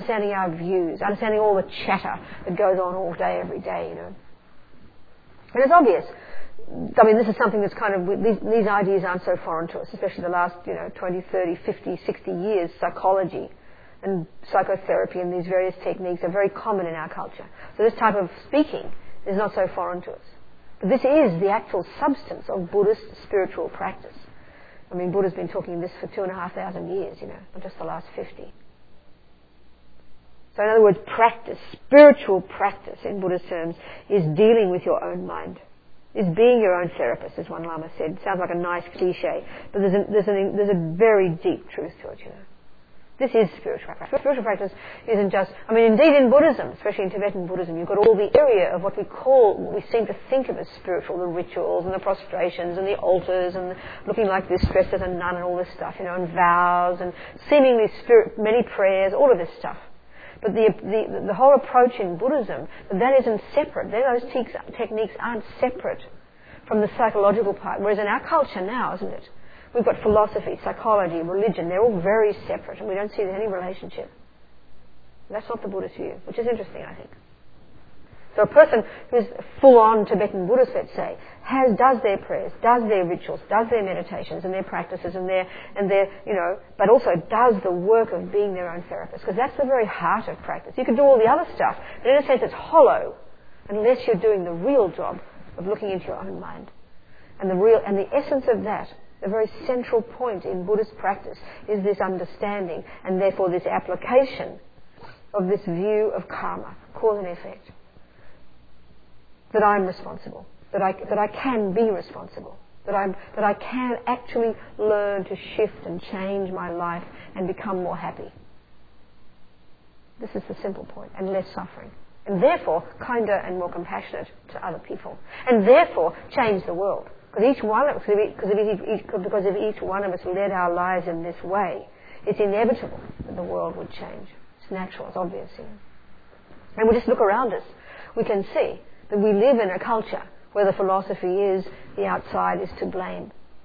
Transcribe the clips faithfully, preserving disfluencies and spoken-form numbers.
understanding our views, understanding all the chatter that goes on all day, every day, you know. And it's obvious. I mean, this is something that's kind of, these, these ideas aren't so foreign to us, especially the last, you know, twenty, thirty, fifty, sixty years. Psychology and psychotherapy and these various techniques are very common in our culture. So this type of speaking is not so foreign to us. But this is the actual substance of Buddhist spiritual practice. I mean, Buddha's been talking this for two and a half thousand years, you know, not just the last fifty. So in other words, practice, spiritual practice in Buddhist terms, is dealing with your own mind. Is being your own therapist, as one Lama said. Sounds like a nice cliche, but there's a, there's, an, there's a very deep truth to it, you know. This is spiritual practice. Spiritual practice isn't just, I mean, indeed in Buddhism, especially in Tibetan Buddhism, you've got all the area of what we call, what we seem to think of as spiritual, the rituals and the prostrations and the altars and looking like this, dressed as a nun and all this stuff, you know, and vows and seemingly spirit, many prayers, all of this stuff. But the, the, the whole approach in Buddhism, that isn't separate. Those te- techniques aren't separate from the psychological part. Whereas in our culture now, isn't it? We've got philosophy, psychology, religion. They're all very separate and we don't see any relationship. That's not the Buddhist view, which is interesting, I think. So a person who's full-on Tibetan Buddhist, let's say, has, does their prayers, does their rituals, does their meditations and their practices and their, and their, you know, but also does the work of being their own therapist, because that's the very heart of practice. You can do all the other stuff, but in a sense it's hollow unless you're doing the real job of looking into your own mind. And the real, and the essence of that, the very central point in Buddhist practice, is this understanding and therefore this application of this view of karma, cause and effect. That I'm responsible, that I, that I can be responsible, that, I'm, that I can actually learn to shift and change my life and become more happy. This is the simple point, and less suffering. And therefore, kinder and more compassionate to other people. And therefore, change the world. Because each one of us, because if each, because if each one of us led our lives in this way, it's inevitable that the world would change. It's natural, it's obvious. You know? And we just look around us. We can see that we live in a culture where the philosophy is the outside is to blame.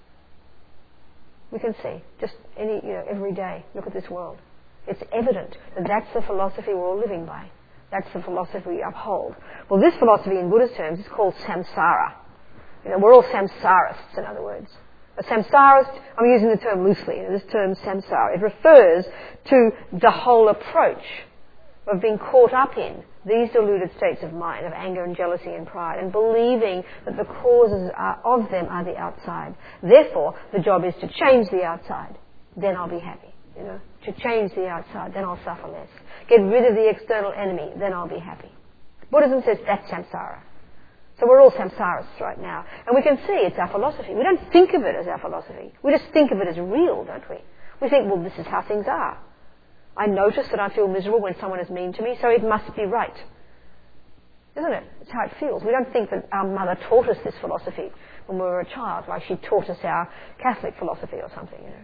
We can see, just any, you know, every day, look at this world. It's evident that that's the philosophy we're all living by. That's the philosophy we uphold. Well, this philosophy in Buddhist terms is called samsara. You know, we're all samsarists, in other words. A samsarist, I'm using the term loosely, you know, this term samsara. It refers to the whole approach of being caught up in these deluded states of mind, of anger and jealousy and pride, and believing that the causes are, of them are the outside. Therefore, the job is to change the outside. Then I'll be happy. You know, to change the outside, then I'll suffer less. Get rid of the external enemy, then I'll be happy. Buddhism says that's samsara. So we're all samsarists right now. And we can see it's our philosophy. We don't think of it as our philosophy. We just think of it as real, don't we? We think, well, this is how things are. I notice that I feel miserable when someone is mean to me, so it must be right. Isn't it? It's how it feels. We don't think that our mother taught us this philosophy when we were a child, like she taught us our Catholic philosophy or something, you know.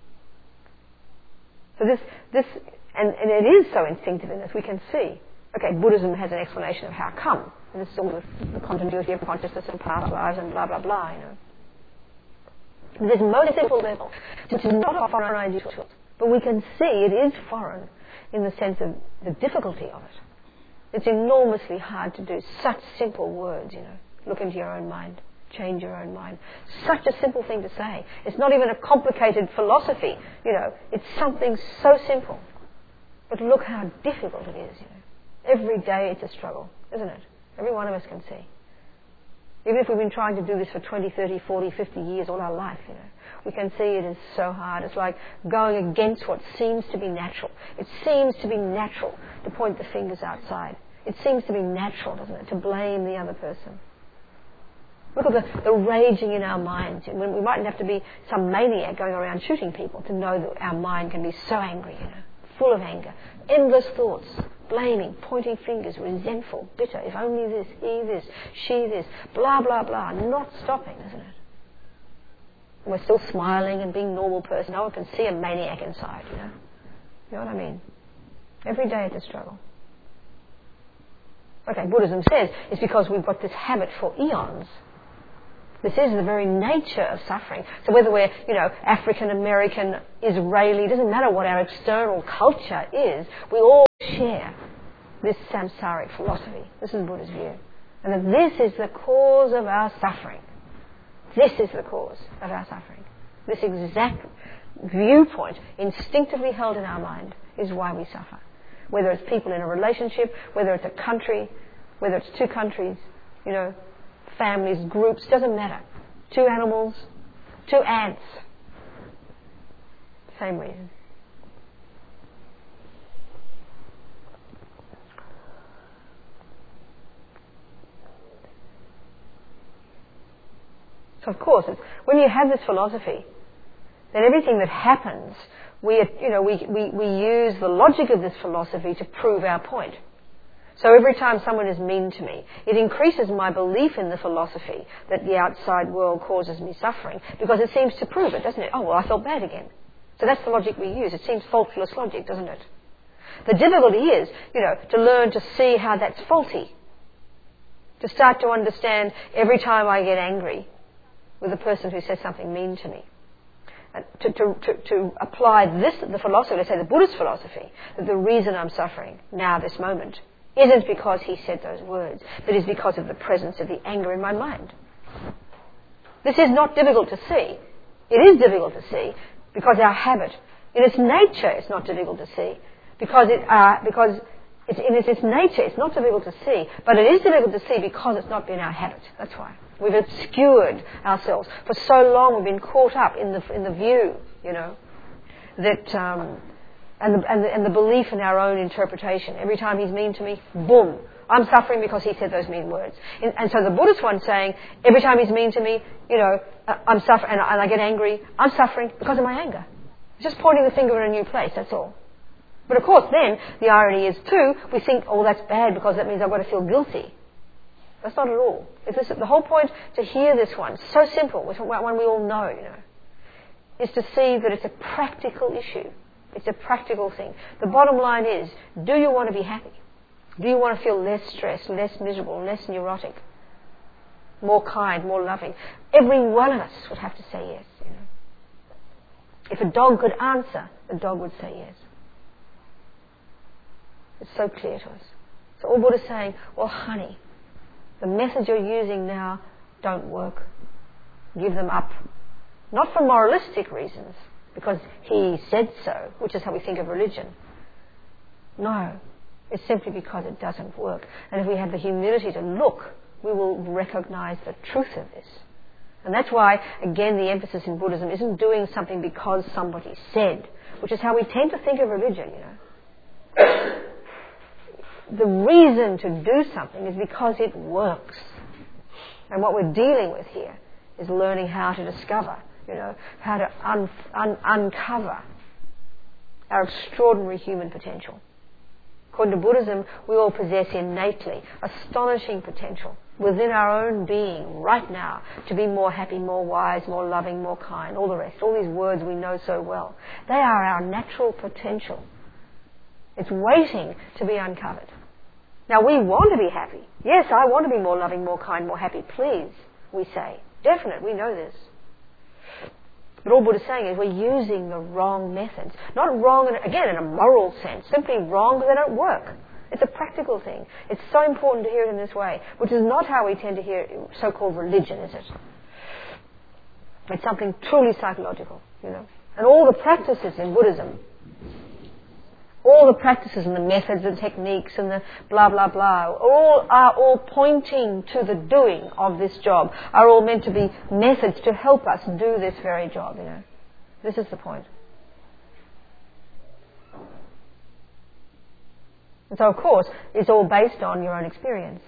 So this, this, and, and it is so instinctive in us, we can see. Okay, Buddhism has an explanation of how come. And this is all the, the continuity of consciousness and past lives and blah, blah, blah, you know. But this most simple level, which is not a foreign idea to us, but we can see it is foreign in the sense of the difficulty of it. It's enormously hard to do. Such simple words, you know. Look into your own mind. Change your own mind. Such a simple thing to say. It's not even a complicated philosophy, you know. It's something so simple. But look how difficult it is, you know. Every day it's a struggle, isn't it? Every one of us can see. Even if we've been trying to do this for twenty, thirty, forty, fifty years, all our life, you know, we can see it is so hard. It's like going against what seems to be natural. It seems to be natural to point the fingers outside. It seems to be natural, doesn't it, to blame the other person. Look at the, the raging in our minds. When we mightn't have to be some maniac going around shooting people to know that our mind can be so angry, you know, full of anger. Endless thoughts, blaming, pointing fingers, resentful, bitter. If only this, he this, she this, blah, blah, blah. Not stopping, isn't it? And we're still smiling and being a normal person. No one can see a maniac inside, you know. You know what I mean? Every day it's a struggle. Okay, Buddhism says it's because we've got this habit for eons. This is the very nature of suffering. So whether we're, you know, African American, Israeli, it doesn't matter what our external culture is, we all this samsaric philosophy. This is Buddha's view. And that this is the cause of our suffering. This is the cause of our suffering. This exact viewpoint, instinctively held in our mind, is why we suffer. Whether it's people in a relationship, whether it's a country, whether it's two countries, you know, families, groups, doesn't matter. Two animals, two ants. Same reason. So of course, it's, when you have this philosophy, then everything that happens, we, you know, we, we, we use the logic of this philosophy to prove our point. So every time someone is mean to me, it increases my belief in the philosophy that the outside world causes me suffering, because it seems to prove it, doesn't it? Oh, well, I felt bad again. So that's the logic we use. It seems faultless logic, doesn't it? The difficulty is, you know, to learn to see how that's faulty. To start to understand every time I get angry with a person who says something mean to me. And to, to, to, to apply this, the philosophy, let's say the Buddhist philosophy, that the reason I'm suffering now, this moment, isn't because he said those words, but is because of the presence of the anger in my mind. This is not difficult to see. It is difficult to see because our habit, in its nature, it's not difficult to see. Because it, uh, because it's, in its, its nature, it's not difficult to see, but it is difficult to see because it's not been our habit. That's why. We've obscured ourselves. For so long we've been caught up in the, in the view, you know, that... Um, And the, and, the, and the belief in our own interpretation. Every time he's mean to me, boom, I'm suffering because he said those mean words. And, and so the Buddhist one's saying, every time he's mean to me, you know, I'm suffering, and, and I get angry, I'm suffering because of my anger. It's just pointing the finger in a new place, that's all. But of course then, the irony is too, we think, oh, that's bad because that means I've got to feel guilty. That's not at all. It's this, the whole point to hear this one, so simple, it's one we all know, you know, is to see that it's a practical issue. It's a practical thing. The bottom line is, do you want to be happy? Do you want to feel less stressed, less miserable, less neurotic, more kind, more loving? Every one of us would have to say yes, you know. If a dog could answer, the dog would say yes. It's so clear to us. So all Buddha's saying, well, honey, the methods you're using now don't work. Give them up. Not for moralistic reasons, because he said so, which is how we think of religion. No, it's simply because it doesn't work. And if we have the humility to look, we will recognize the truth of this. And that's why, again, the emphasis in Buddhism isn't doing something because somebody said, which is how we tend to think of religion, you know. The reason to do something is because it works. And what we're dealing with here is learning how to discover, you know, how to un- un- uncover our extraordinary human potential. According to Buddhism, we all possess innately astonishing potential within our own being right now to be more happy, more wise, more loving, more kind, all the rest, all these words we know so well. They are our natural potential. It's waiting to be uncovered. Now, we want to be happy. Yes, I want to be more loving, more kind, more happy. Please, we say. Definite, we know this. But all Buddha's saying is we're using the wrong methods. Not wrong, in, again, in a moral sense. Simply wrong because they don't work. It's a practical thing. It's so important to hear it in this way, which is not how we tend to hear so-called religion, is it? It's something truly psychological, you know. And all the practices in Buddhism, all the practices and the methods and techniques and the blah, blah, blah, all are all pointing to the doing of this job, are all meant to be methods to help us do this very job, you know. This is the point. And so, of course, it's all based on your own experience.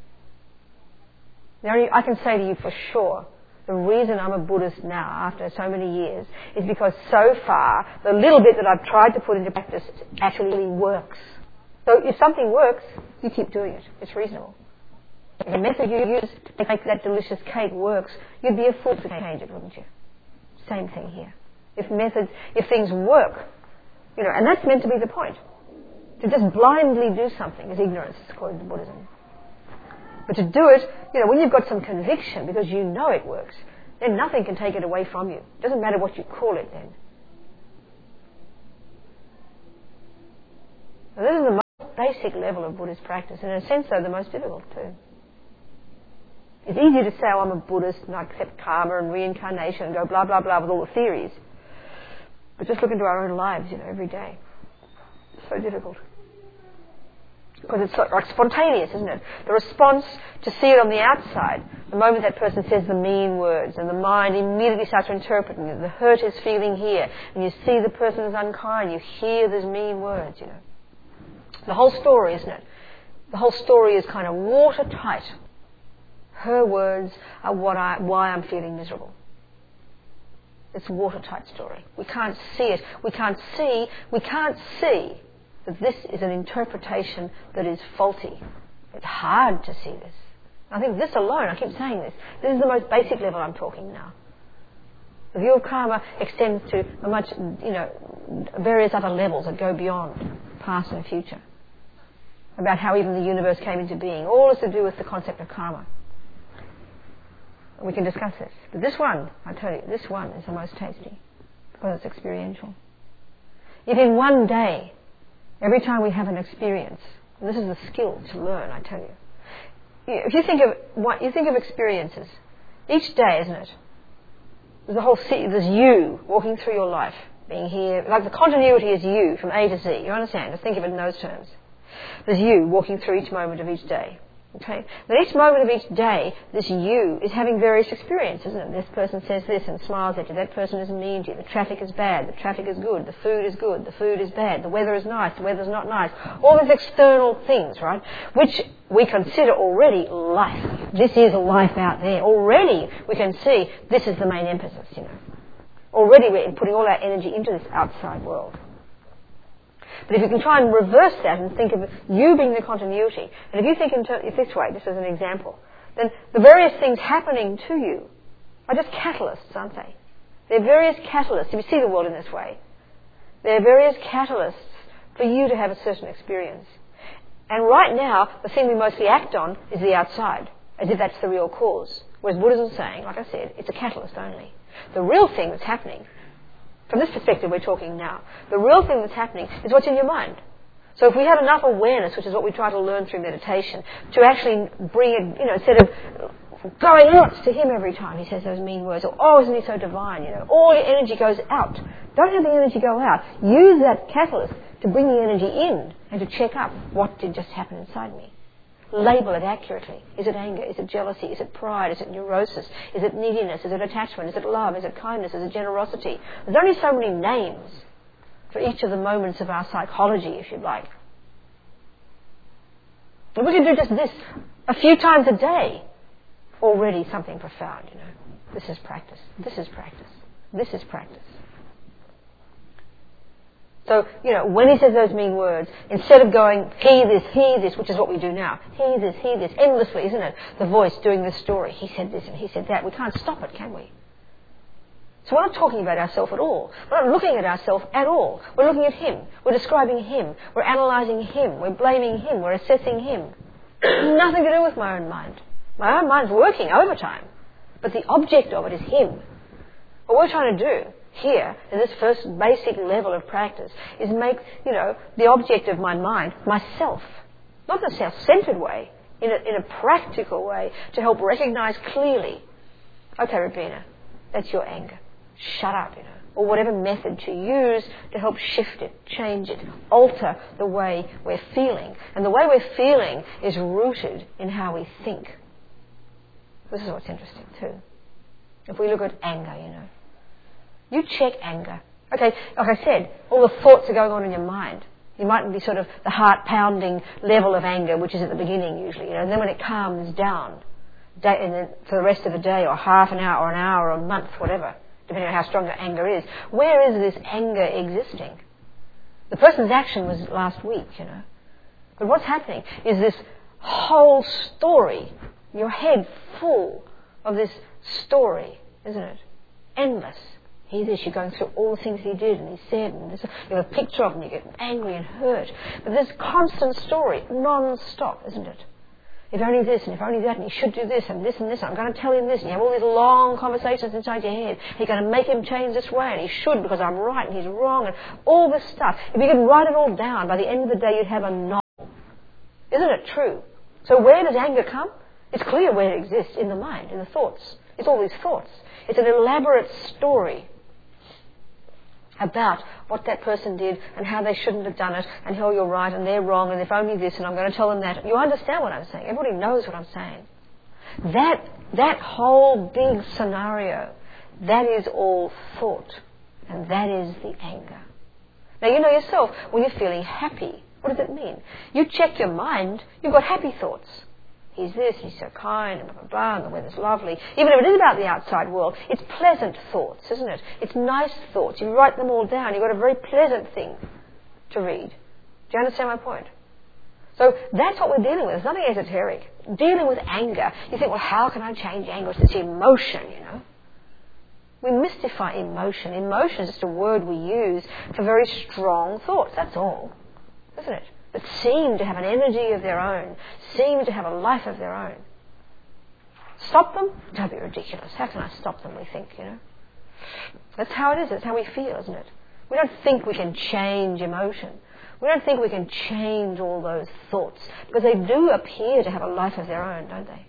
The only, I can say to you for sure, the reason I'm a Buddhist now, after so many years, is because so far, the little bit that I've tried to put into practice actually works. So if something works, you keep doing it. It's reasonable. If the method you use to make that delicious cake works, you'd be a fool to change it, wouldn't you? Same thing here. If methods, if things work, you know, and that's meant to be the point. To just blindly do something is ignorance, according to Buddhism. But to do it, you know, when you've got some conviction because you know it works, then nothing can take it away from you. It doesn't matter what you call it then. And this is the most basic level of Buddhist practice, and in a sense, though, the most difficult too. It's easy to say, oh, I'm a Buddhist and I accept karma and reincarnation and go blah, blah, blah with all the theories. But just look into our own lives, you know, every day. It's so difficult. Because it's so, like spontaneous, isn't it? The response to see it on the outside, the moment that person says the mean words, and the mind immediately starts to interpret, and the hurt is feeling here, and you see the person is unkind, you hear those mean words, you know. The whole story, isn't it? The whole story is kind of watertight. Her words are what I, why I'm feeling miserable. It's a watertight story. We can't see it. We can't see, we can't see that this is an interpretation that is faulty. It's hard to see this. I think this alone, I keep saying this, this is the most basic level I'm talking now. The view of karma extends to a much, you know, various other levels that go beyond past and future. About how even the universe came into being. All is to do with the concept of karma. We can discuss this. But this one, I tell you, this one is the most tasty because it's experiential. If in one day, every time we have an experience, and this is a skill to learn, I tell you. If you think of what you think of experiences, each day, isn't it? There's the whole city, there's you walking through your life, being here, like the continuity is you from A to Z. You understand? Just think of it in those terms. There's you walking through each moment of each day. Okay? But each moment of each day, this you is having various experiences, isn't it? This person says this and smiles at you. That person is mean to you. The traffic is bad. The traffic is good. The food is good. The food is bad. The weather is nice. The weather's not nice. All these external things, right? Which we consider already life. This is life out there. Already we can see this is the main emphasis, you know. Already we're putting all our energy into this outside world. But if you can try and reverse that and think of you being the continuity, and if you think in ter- this way, just as an example, then the various things happening to you are just catalysts, aren't they? They're various catalysts. If you see the world in this way, they're various catalysts for you to have a certain experience. And right now, the thing we mostly act on is the outside, as if that's the real cause. Whereas Buddhism's saying, like I said, it's a catalyst only. The real thing that's happening, from this perspective we're talking now, the real thing that's happening is what's in your mind. So if we have enough awareness, which is what we try to learn through meditation, to actually bring it, you know, instead of going out to him every time he says those mean words, or, oh, isn't he so divine, you know, all your energy goes out. Don't have the energy go out. Use that catalyst to bring the energy in and to check up what did just happen inside me. Label it accurately. Is it anger? Is it jealousy? Is it pride? Is it neurosis? Is it neediness? Is it attachment? Is it love? Is it kindness? Is it generosity? There's only so many names for each of the moments of our psychology, if you'd like. And we can do just this a few times a day. Already something profound, you know. This is practice. This is practice. This is practice. So, you know, when he says those mean words, instead of going, he this, he this, which is what we do now, he this, he this, endlessly, isn't it? The voice doing this story. He said this and he said that. We can't stop it, can we? So we're not talking about ourselves at all. We're not looking at ourselves at all. We're looking at him. We're describing him. We're analysing him. We're blaming him. We're assessing him. Nothing to do with my own mind. My own mind's working overtime. But the object of it is him. What we're trying to do here, in this first basic level of practice, is make, you know, the object of my mind myself. Not in a self-centered way, in a, in a practical way, to help recognise clearly, okay, Robina, that's your anger. Shut up, you know. Or whatever method to use to help shift it, change it, alter the way we're feeling. And the way we're feeling is rooted in how we think. This is what's interesting too. If we look at anger, you know. You check anger. Okay, like I said, all the thoughts are going on in your mind. You mightn't be sort of the heart-pounding level of anger, which is at the beginning usually, you know, and then when it calms down, day, and then for the rest of the day, or half an hour, or an hour, or a month, whatever, depending on how strong the anger is, where is this anger existing? The person's action was last week, you know. But what's happening is this whole story, your head full of this story, isn't it? Endless. He this, you're going through all the things he did and he said, and this, you have a picture of him, you get angry and hurt. But this constant story, non-stop, isn't it? If only this, and if only that, and he should do this, and this and this, and I'm going to tell him this, and you have all these long conversations inside your head. You're going to make him change this way, and he should because I'm right and he's wrong, and all this stuff. If you could write it all down, by the end of the day you'd have a novel. Isn't it true? So where does anger come? It's clear where it exists, in the mind, in the thoughts. It's all these thoughts. It's an elaborate story about what that person did and how they shouldn't have done it and how you're right and they're wrong and if only this and I'm going to tell them that. You understand what I'm saying. Everybody knows what I'm saying. That, that whole big scenario, that is all thought. And that is the anger. Now, you know yourself, when you're feeling happy, what does it mean? You check your mind, you've got happy thoughts. He's this, he's so kind, and blah, blah, blah, and the weather's lovely. Even if it is about the outside world, it's pleasant thoughts, isn't it? It's nice thoughts. You write them all down. You've got a very pleasant thing to read. Do you understand my point? So that's what we're dealing with. It's nothing esoteric. Dealing with anger, you think, well, how can I change anger? It's this emotion, you know. We mystify emotion. Emotion is just a word we use for very strong thoughts. That's all, isn't it? That seem to have an energy of their own, seem to have a life of their own. Stop them? Don't be ridiculous. How can I stop them, we think, you know? That's how it is. That's how we feel, isn't it? We don't think we can change emotion. We don't think we can change all those thoughts, because they do appear to have a life of their own, don't they?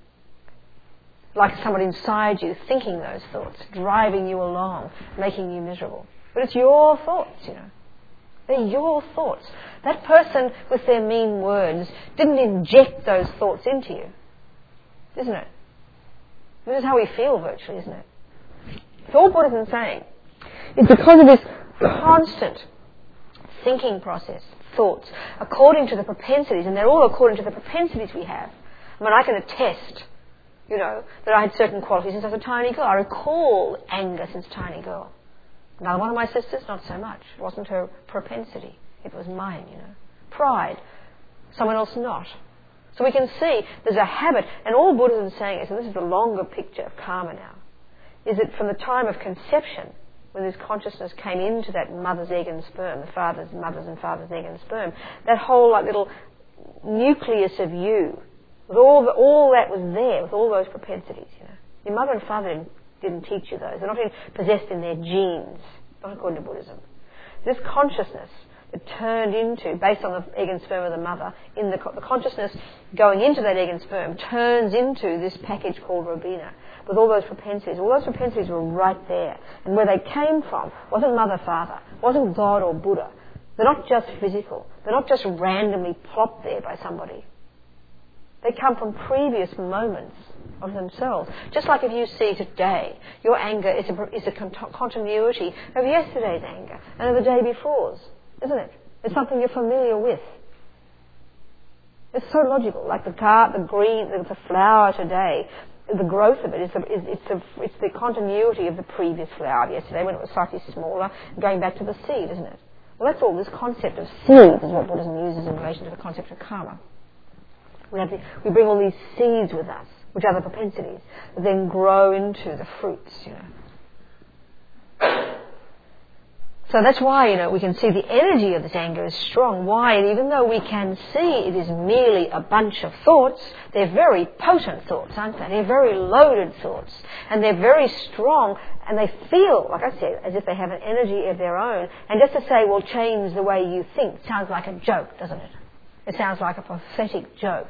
Like someone inside you thinking those thoughts, driving you along, making you miserable. But it's your thoughts, you know. They're your thoughts. That person with their mean words didn't inject those thoughts into you, isn't it? This is how we feel virtually, isn't it? So all Buddhism is saying is because of this constant thinking process, thoughts, according to the propensities, and they're all according to the propensities we have. I mean, I can attest, you know, that I had certain qualities since I was a tiny girl. I recall anger since a tiny girl. Another one of my sisters, not so much. It wasn't her propensity. It was mine, you know. Pride. Someone else not. So we can see there's a habit, and all Buddhism is saying is, and this is the longer picture of karma now, is that from the time of conception, when this consciousness came into that mother's egg and sperm, the father's, mother's and father's egg and sperm, that whole like little nucleus of you, with all the, all that was there, with all those propensities, you know. Your mother and father didn't didn't teach you those. They're not in, possessed in their genes, not according to Buddhism. This consciousness that turned into, based on the egg and sperm of the mother, in the, the consciousness going into that egg and sperm turns into this package called Robina, with all those propensities. All those propensities were right there. And where they came from wasn't mother, father, wasn't God or Buddha. They're not just physical. They're not just randomly plopped there by somebody. They come from previous moments of themselves. Just like if you see today, your anger is a, is a con- continuity of yesterday's anger and of the day before's, isn't it? It's something you're familiar with. It's so logical. Like the car, the green, the, the flower today, the growth of it is, the, is it's, the, it's the continuity of the previous flower of yesterday when it was slightly smaller, going back to the seed, isn't it? Well, that's all. This concept of seeds is what Buddhism uses in relation to the concept of karma. We, have the, we bring all these seeds with us, which are the propensities, that then grow into the fruits, you know. So that's why, you know, we can see the energy of this anger is strong. Why? And even though we can see it is merely a bunch of thoughts, they're very potent thoughts, aren't they? They're very loaded thoughts. And they're very strong, and they feel, like I said, as if they have an energy of their own. And just to say, well, change the way you think, sounds like a joke, doesn't it? It sounds like a pathetic joke.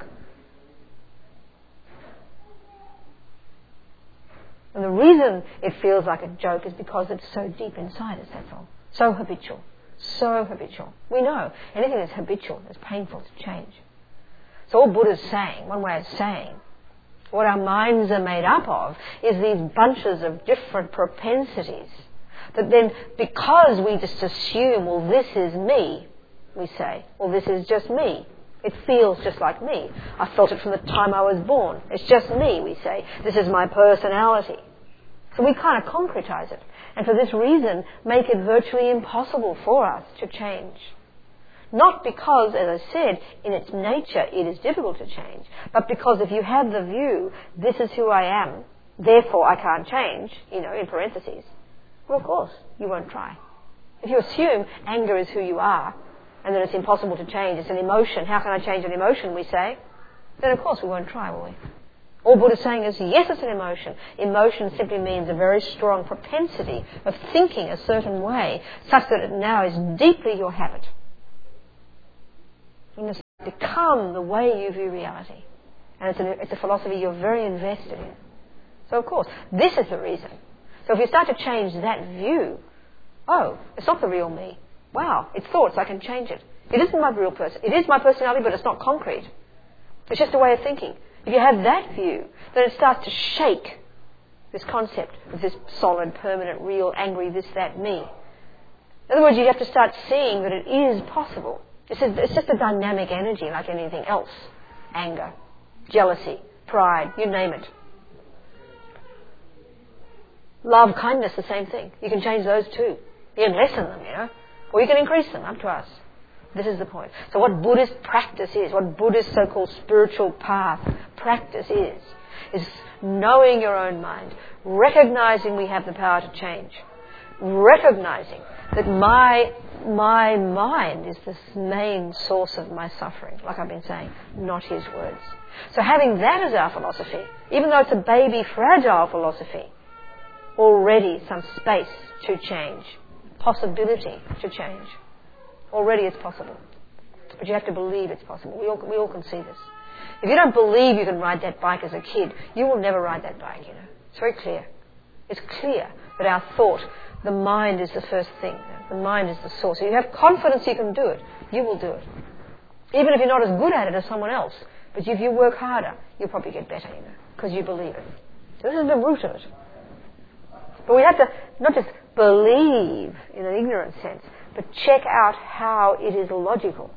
And the reason it feels like a joke is because it's so deep inside us, that's all. So habitual. So habitual. We know anything that's habitual is painful to change. So all Buddha's saying, one way of saying, what our minds are made up of is these bunches of different propensities. That then, because we just assume, well, this is me, we say, well, this is just me. It feels just like me. I felt it from the time I was born. It's just me, we say. This is my personality. So we kind of concretize it. And for this reason, make it virtually impossible for us to change. Not because, as I said, in its nature it is difficult to change, but because if you have the view, this is who I am, therefore I can't change, you know, in parentheses, well, of course, you won't try. If you assume anger is who you are, and that it's impossible to change, it's an emotion, how can I change an emotion, we say, then of course we won't try, will we? All Buddha's saying is, yes, it's an emotion. Emotion simply means a very strong propensity of thinking a certain way, such that it now is deeply your habit. become the way you view reality. And it's a, it's a philosophy you're very invested in. So of course, this is the reason. So if you start to change that view, oh, it's not the real me. Wow, it's thoughts, I can change it. It isn't my real person. It is my personality, but it's not concrete. It's just a way of thinking. If you have that view, then it starts to shake this concept of this solid, permanent, real, angry, this, that, me. In other words, you have to start seeing that it is possible. It's, a, it's just a dynamic energy like anything else. Anger, jealousy, pride, you name it. Love, kindness, the same thing. You can change those too. You can lessen them, you know, or you can increase them, up to us. This is the point. So what Buddhist practice is, what Buddhist so-called spiritual path practice is, is knowing your own mind, recognizing we have the power to change, recognizing that my my mind is the main source of my suffering, like I've been saying, not his words. So having that as our philosophy, even though it's a baby, fragile philosophy, already some space to change, possibility to change. Already it's possible. But you have to believe it's possible. We all, we all can see this. If you don't believe you can ride that bike as a kid, you will never ride that bike, you know. It's very clear. It's clear that our thought, the mind is the first thing. The mind is the source. If you have confidence you can do it, you will do it. Even if you're not as good at it as someone else, but if you work harder, you'll probably get better, you know, because you believe it. So this is the root of it. But we have to not just believe in an ignorant sense, but check out how it is logical.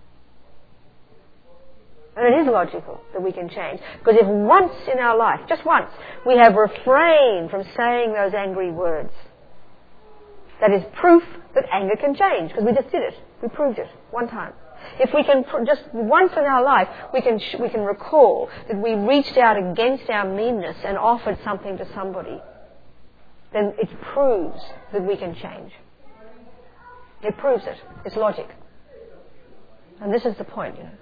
And it is logical that we can change. Because if once in our life, just once, we have refrained from saying those angry words, that is proof that anger can change, because we just did it. We proved it one time. If we can, pr- just once in our life, we can sh- we can recall that we reached out against our meanness and offered something to somebody, then it proves that we can change. It proves it. It's logic. And this is the point, you know.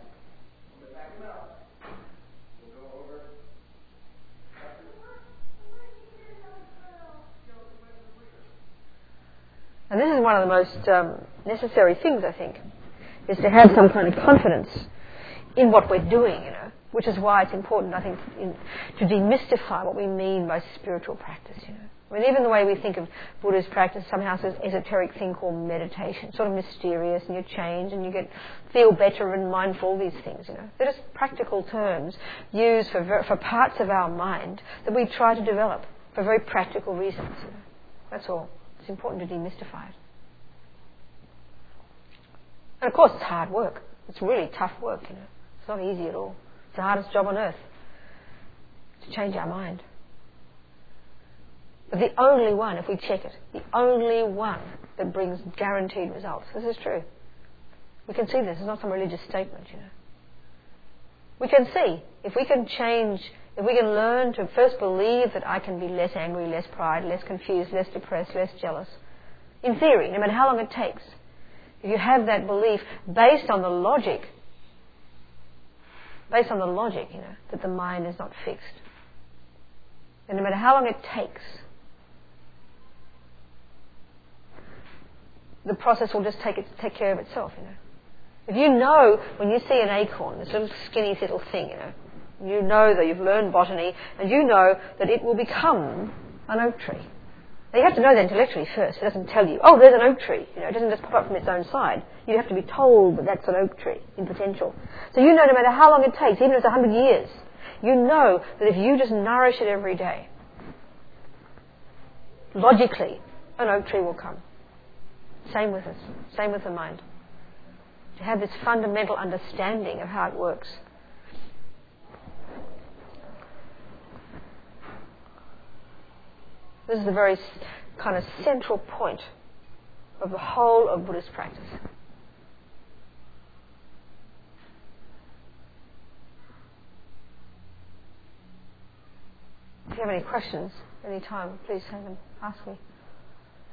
And this is one of the most um, necessary things, I think, is to have some kind of confidence in what we're doing, you know, which is why it's important, I think, in, to demystify what we mean by spiritual practice, you know. I mean, even the way we think of Buddhist practice somehow is an esoteric thing called meditation, sort of mysterious, and you change and you get feel better and mindful, these things, you know. They're just practical terms used for ver- for parts of our mind that we try to develop for very practical reasons, you know. That's all. It's important to demystify it. And of course, it's hard work. It's really tough work, you know. It's not easy at all. It's the hardest job on earth, to change our mind. But the only one, if we check it, the only one that brings guaranteed results. This is true. We can see this. It's not some religious statement, you know. We can see, if we can change, if we can learn to first believe that I can be less angry, less pride, less confused, less depressed, less jealous, in theory, no matter how long it takes, if you have that belief based on the logic, based on the logic, you know, that the mind is not fixed, and no matter how long it takes, the process will just take it, take care of itself, you know. If you know, when you see an acorn, this little skinny little thing, you know, you know that you've learned botany, and you know that it will become an oak tree. Now you have to know that intellectually first. It doesn't tell you, oh, there's an oak tree. You know, it doesn't just pop up from its own side. You have to be told that that's an oak tree in potential. So you know, no matter how long it takes, even if it's a hundred years, you know that if you just nourish it every day, logically, an oak tree will come. Same with us. Same with the mind. To have this fundamental understanding of how it works. This is the very kind of central point of the whole of Buddhist practice. If you have any questions, any time, please have them. Ask me.